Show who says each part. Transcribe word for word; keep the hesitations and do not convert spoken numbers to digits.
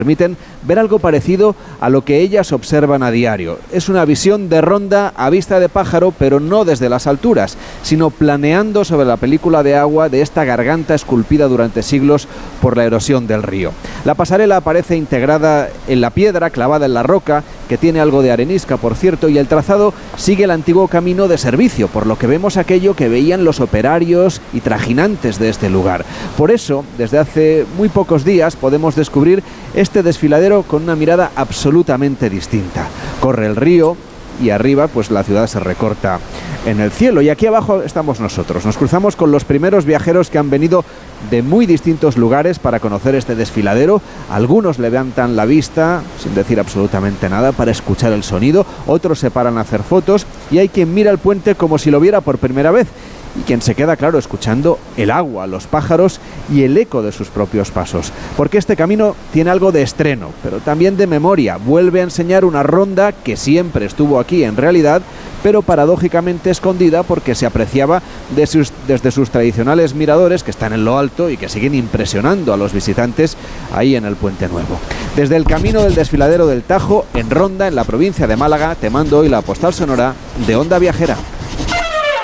Speaker 1: permiten ver algo parecido a lo que ellas observan a diario. Es una visión de Ronda a vista de pájaro, pero no desde las alturas, sino planeando sobre la película de agua de esta garganta esculpida durante siglos por la erosión del río. La pasarela aparece integrada en la piedra, clavada en la roca, que tiene algo de arenisca, por cierto, y el trazado sigue el antiguo camino de servicio, por lo que vemos aquello que veían los operarios y trajinantes de este lugar. Por eso, desde hace muy pocos días podemos descubrir este desfiladero con una mirada absolutamente distinta. Corre el río y arriba pues la ciudad se recorta en el cielo, y aquí abajo estamos nosotros. Nos cruzamos con los primeros viajeros que han venido de muy distintos lugares para conocer este desfiladero. Algunos levantan la vista sin decir absolutamente nada para escuchar el sonido, otros se paran a hacer fotos, y hay quien mira el puente como si lo viera por primera vez, y quien se queda, claro, escuchando el agua, los pájaros y el eco de sus propios pasos. Porque este camino tiene algo de estreno, pero también de memoria. Vuelve a enseñar una Ronda que siempre estuvo aquí en realidad, pero paradójicamente escondida porque se apreciaba de sus, desde sus tradicionales miradores que están en lo alto y que siguen impresionando a los visitantes ahí en el Puente Nuevo. Desde el camino del desfiladero del Tajo, en Ronda, en la provincia de Málaga, te mando hoy la postal sonora de Onda Viajera.